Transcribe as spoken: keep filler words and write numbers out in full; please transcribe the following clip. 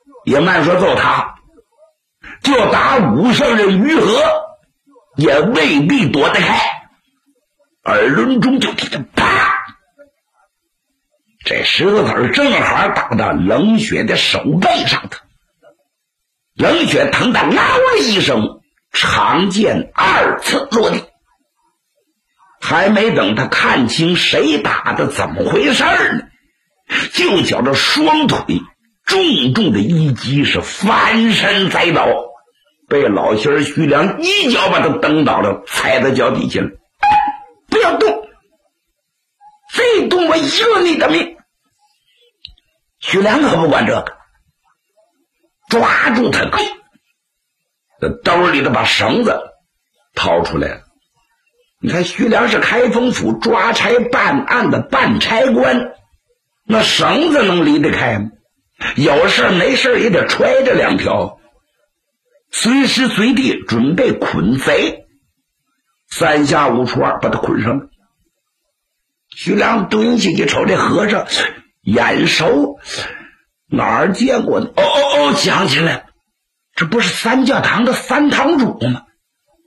也慢说揍他，就打武圣人于和也未必躲得开。耳轮中就听见啪，这石头子正好打到冷血的手背上头，冷血疼得嗷了一声，长剑二次落地。还没等他看清谁打的怎么回事呢，就觉着双腿重重的一击，是翻身栽倒，被老仙儿徐良一脚把他蹬倒了，踩到脚底下了。不要动，非动我一个你的命！徐良可不管这个，抓住他腿，这兜里的把绳子掏出来了。你看徐良是开封府抓差办案的办差官，那绳子能离得开吗？有事没事也得揣着两条，随时随地准备捆贼。三下五除二把他捆上了。徐良蹲下去瞅这和尚，眼熟，哪儿见过呢？哦哦哦，想起来了，这不是三教堂的三堂主吗？